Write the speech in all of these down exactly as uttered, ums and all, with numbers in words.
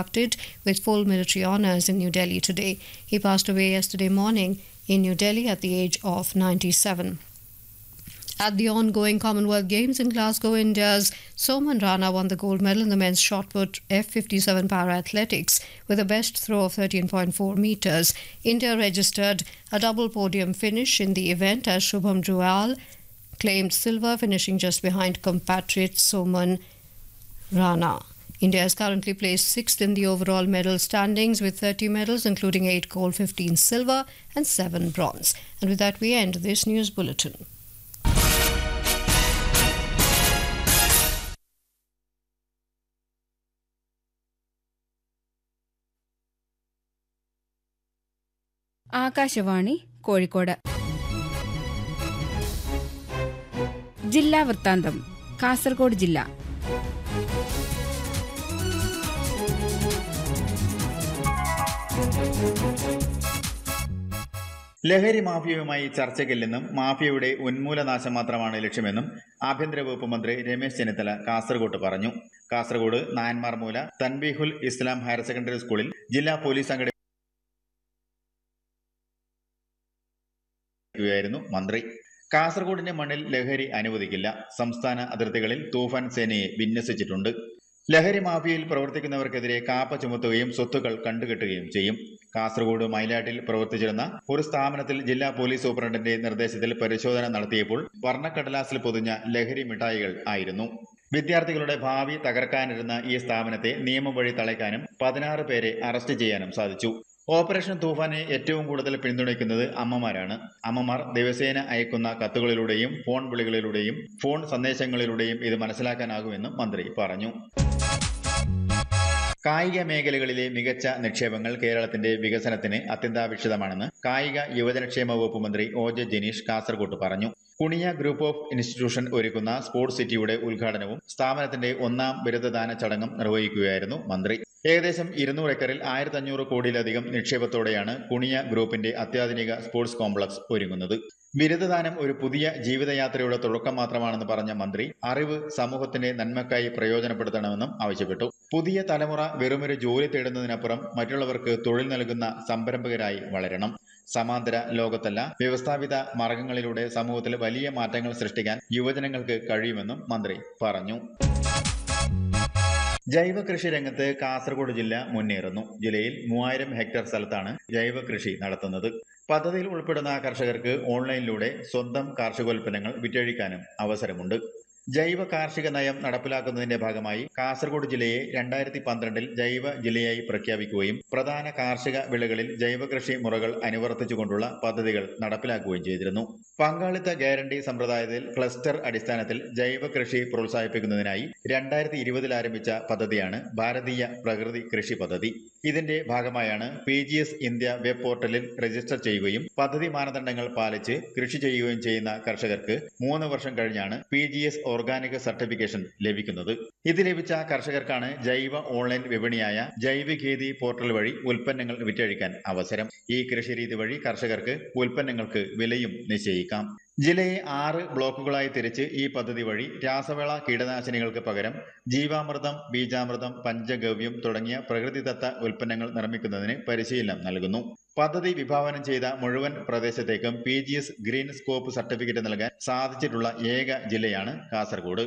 inducted with full military honours in New Delhi today. He passed away yesterday morning in New Delhi at the age of ninety-seven. At the ongoing Commonwealth Games in Glasgow, India's Soman Rana won the gold medal in the men's shot put F fifty-seven para athletics with a best throw of thirteen point four metres. India registered a double podium finish in the event as Shubham Juyal claimed silver, finishing just behind compatriot Soman Rana. India is currently placed sixth in the overall medal standings with thirty medals, including eight gold, fifteen silver and seven bronze. And with that, we end this news bulletin. Akashvani Kozhikode. ജില്ലാ വൃത്താന്തം. കാസർഗോഡ് ജില്ല. ലഹരി മാഫിയയുമായി ചർച്ചയ്ക്കില്ലെന്നും മാഫിയയുടെ ഉന്മൂലനാശം മാത്രമാണ് ലക്ഷ്യമെന്നും ആഭ്യന്തര വകുപ്പ് മന്ത്രി രമേശ് ചെന്നിത്തല കാസർഗോഡ് പറഞ്ഞു. കാസർഗോഡ് നായന്മാർമൂല തൻബീഹുൽ ഇസ്ലാം ഹയർ സെക്കൻഡറി സ്കൂളിൽ ജില്ലാ പോലീസ് സംഘടന ായിരുന്നു മന്ത്രി. കാസർഗോഡിന്റെ മണ്ണിൽ ലഹരി അനുവദിക്കില്ല. സംസ്ഥാന അതിർത്തികളിൽ തൂഫാൻ സേനയെ വിന്യസിച്ചിട്ടുണ്ട്. ലഹരി മാഫിയയിൽ പ്രവർത്തിക്കുന്നവർക്കെതിരെ കാപ്പ ചുമത്തുകയും സ്വത്തുക്കൾ കണ്ടുകെട്ടുകയും ചെയ്യും. കാസർഗോഡ് മൈലാട്ടിൽ പ്രവർത്തിച്ചിരുന്ന ഒരു സ്ഥാപനത്തിൽ ജില്ലാ പോലീസ് സൂപ്രണ്ടിന്റെ നിർദ്ദേശത്തിൽ പരിശോധന നടത്തിയപ്പോൾ വർണ്ണക്കടലാസിൽ പൊതിഞ്ഞ ലഹരി മിഠായികൾ ആയിരുന്നു. വിദ്യാർത്ഥികളുടെ ഭാവി തകർക്കാനിരുന്ന ഈ സ്ഥാപനത്തെ നിയമം വഴി തളയ്ക്കാനും പതിനാറ് പേരെ അറസ്റ്റ് ചെയ്യാനും സാധിച്ചു. ഓപ്പറേഷൻ തൂഫാനെ ഏറ്റവും കൂടുതൽ പിന്തുണയ്ക്കുന്നത് അമ്മമാരാണ്. അമ്മമാർ ദിവസേന അയക്കുന്ന കത്തുകളിലൂടെയും ഫോൺ വിളികളിലൂടെയും ഫോൺ സന്ദേശങ്ങളിലൂടെയും ഇത് മനസ്സിലാക്കാനാകുമെന്നും മന്ത്രി പറഞ്ഞു. കായിക മേഖലകളിലെ മികച്ച നിക്ഷേപങ്ങൾ കേരളത്തിന്റെ വികസനത്തിന് അത്യന്താപേക്ഷിതമാണെന്ന് കായിക യുവജനക്ഷേമ വകുപ്പ് മന്ത്രി ഒ ജെ ജനീഷ് കാസർഗോഡ് പറഞ്ഞു. കുണിയ ഗ്രൂപ്പ് ഓഫ് ഇൻസ്റ്റിറ്റ്യൂഷൻ ഒരുക്കുന്ന സ്പോർട്സ് സിറ്റിയുടെ ഉദ്ഘാടനവും സ്ഥാപനത്തിന്റെ ഒന്നാം ബിരുദദാന ചടങ്ങും നിർവഹിക്കുകയായിരുന്നു മന്ത്രി. ഏകദേശം ഇരുന്നൂറ് ഏക്കറിൽ ആയിരത്തി അഞ്ഞൂറ് കോടിയിലധികം നിക്ഷേപത്തോടെയാണ് കുണിയ ഗ്രൂപ്പിന്റെ അത്യാധുനിക സ്പോർട്സ് കോംപ്ലക്സ് ഒരുങ്ങുന്നത്. ബിരുദദാനം ഒരു പുതിയ ജീവിതയാത്രയുടെ തുടക്കം മാത്രമാണെന്ന് പറഞ്ഞ മന്ത്രി അറിവ് സമൂഹത്തിന്റെ നന്മക്കായി പ്രയോജനപ്പെടുത്തണമെന്നും ആവശ്യപ്പെട്ടു. പുതിയ തലമുറ വെറുമൊരു ജോലി തേടുന്നതിനപ്പുറം മറ്റുള്ളവർക്ക് തൊഴിൽ നൽകുന്ന സംരംഭകരായി വളരണം. സമാന്തര ലോകത്തല്ല, വ്യവസ്ഥാപിത മാർഗങ്ങളിലൂടെ സമൂഹത്തിൽ വലിയ മാറ്റങ്ങൾ സൃഷ്ടിക്കാൻ യുവജനങ്ങൾക്ക് കഴിയുമെന്നും മന്ത്രി പറഞ്ഞു. ജൈവ കൃഷി രംഗത്ത് കാസർഗോഡ് ജില്ല മുന്നേറുന്നു. ജില്ലയിൽ മൂവായിരം ഹെക്ടർ സ്ഥലത്താണ് ജൈവ കൃഷി നടത്തുന്നത്. പദ്ധതിയിൽ ഉൾപ്പെടുന്ന കർഷകർക്ക് ഓൺലൈനിലൂടെ സ്വന്തം കാർഷികോൽപ്പന്നങ്ങൾ വിറ്റഴിക്കാനും അവസരമുണ്ട്. ജൈവ കാർഷിക നയം നടപ്പിലാക്കുന്നതിന്റെ ഭാഗമായി കാസർഗോഡ് ജില്ലയെ രണ്ടായിരത്തി പന്ത്രണ്ടിൽ ജൈവ ജില്ലയായി പ്രഖ്യാപിക്കുകയും പ്രധാന കാർഷിക വിളകളിൽ ജൈവ കൃഷി മുറകൾ അനുവർത്തിച്ചുകൊണ്ടുള്ള പദ്ധതികൾ നടപ്പിലാക്കുകയും ചെയ്തിരുന്നു. പങ്കാളിത്ത ഗ്യാരണ്ടി സമ്പ്രദായത്തിൽ ക്ലസ്റ്റർ അടിസ്ഥാനത്തിൽ ജൈവ കൃഷി പ്രോത്സാഹിപ്പിക്കുന്നതിനായി രണ്ടായിരത്തി ഇരുപതിൽ ആരംഭിച്ച പദ്ധതിയാണ് ഭാരതീയ പ്രകൃതി കൃഷി പദ്ധതി. ഇതിന്റെ ഭാഗമായാണ് P G S India web പോർട്ടലിൽ രജിസ്റ്റർ ചെയ്യുകയും പദ്ധതി മാനദണ്ഡങ്ങൾ പാലിച്ച് കൃഷി ചെയ്യുകയും ചെയ്യുന്ന കർഷകർക്ക് മൂന്ന് വർഷം കഴിഞ്ഞാണ് P G S organic certification ലഭിക്കുന്നത്. ഇത് ലഭിച്ച കർഷകർക്കാണ് ജൈവ ഓൺലൈൻ വിപണിയായ ജൈവികേതി പോർട്ടൽ വഴി ഉൽപ്പന്നങ്ങൾ വിറ്റഴിക്കാൻ അവസരം. ഈ കൃഷിരീതി വഴി കർഷകർക്ക് ഉൽപ്പന്നങ്ങൾക്ക് വിലയും നിശ്ചയിക്കാം. ജില്ലയെ ആറ് ബ്ലോക്കുകളായി തിരിച്ച് ഈ പദ്ധതി വഴി രാസവള കീടനാശിനികൾക്ക് പകരം ജീവാമൃതം, ബീജാമൃതം, പഞ്ചഗവ്യം തുടങ്ങിയ പ്രകൃതിദത്ത ഉൽപ്പന്നങ്ങൾ നിർമ്മിക്കുന്നതിന് പരിശീലനം നൽകുന്നു. പദ്ധതി വിഭാവനം ചെയ്ത മുഴുവൻ പ്രദേശത്തേക്കും P G S green scope certificate നൽകാൻ സാധിച്ചിട്ടുള്ള ഏക ജില്ലയാണ് കാസർഗോഡ്.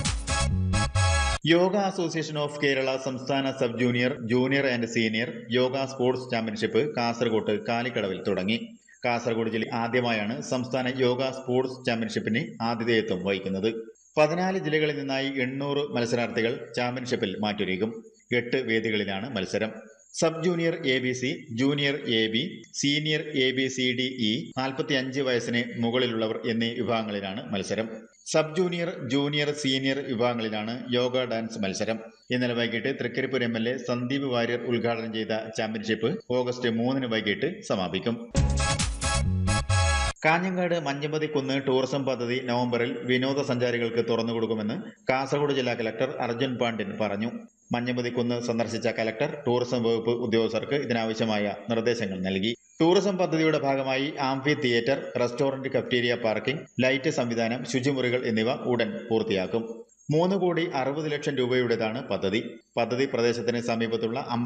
യോഗ അസോസിയേഷൻ ഓഫ് കേരള സംസ്ഥാന sub junior, junior and senior yoga sports championship Kasaragod കാലിക്കടവിൽ തുടങ്ങി. കാസർഗോഡ് ജില്ല ആദ്യമായാണ് സംസ്ഥാന യോഗ സ്പോർട്സ് ചാമ്പ്യൻഷിപ്പിന് ആതിഥേയത്വം വഹിക്കുന്നത്. പതിനാല് ജില്ലകളിൽ നിന്നായി എണ്ണൂറ് മത്സരാർത്ഥികൾ ചാമ്പ്യൻഷിപ്പിൽ മാറ്റുരയ്ക്കും. എട്ട് വേദികളിലാണ് മത്സരം. Sub junior A B C, junior A B, senior A B C D E, നാൽപ്പത്തി അഞ്ച് വയസ്സിന് മുകളിലുള്ളവർ എന്നീ വിഭാഗങ്ങളിലാണ് മത്സരം. Sub junior, junior, senior വിഭാഗങ്ങളിലാണ് yoga dance മത്സരം. ഇന്നലെ വൈകിട്ട് Trikaripur M L A Sandeep Warrier ഉദ്ഘാടനം ചെയ്ത ചാമ്പ്യൻഷിപ്പ് ഓഗസ്റ്റ് മൂന്നിന് വൈകിട്ട് സമാപിക്കും. കാഞ്ഞങ്ങാട് മഞ്ഞമ്പതി കുന്ന് ടൂറിസം പദ്ധതി നവംബറിൽ വിനോദസഞ്ചാരികൾക്ക് തുറന്നുകൊടുക്കുമെന്ന് കാസർഗോഡ് ജില്ലാ കലക്ടർ അർജുൻ പാണ്ഡ്യൻ പറഞ്ഞു. മഞ്ഞമ്പതി കുന്ന് സന്ദർശിച്ച കലക്ടർ ടൂറിസം വകുപ്പ് ഉദ്യോഗസ്ഥർക്ക് ഇതിനാവശ്യമായ നിർദ്ദേശങ്ങൾ നൽകി. ടൂറിസം പദ്ധതിയുടെ ഭാഗമായി amphi theatre, restaurant, cafeteria, parking, light സംവിധാനം, ശുചിമുറികൾ എന്നിവ ഉടൻ പൂർത്തിയാക്കും. മൂന്ന് കോടി അറുപത് ലക്ഷം രൂപയുടേതാണ് പദ്ധതി. പദ്ധതി പ്രദേശത്തിന് സമീപത്തുള്ള